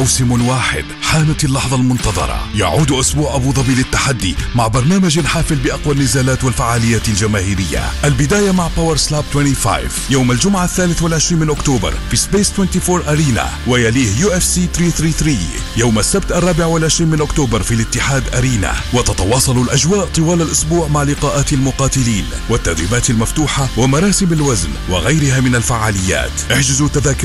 موسم واحد، حانت اللحظة المنتظرة. يعود أسبوع أبو ظبي للتحدي مع برنامج حافل بأقوى النزالات والفعاليات الجماهيرية. البداية مع باور سلاب 25 يوم الجمعة 23 من أكتوبر في سبيس 24 أرينا، ويليه UFC 333 يوم السبت 24 من أكتوبر في الاتحاد أرينا. وتتواصل الأجواء طوال الأسبوع مع لقاءات المقاتلين والتدريبات المفتوحة ومراسم الوزن وغيرها من الفعاليات. احجزوا تذاكر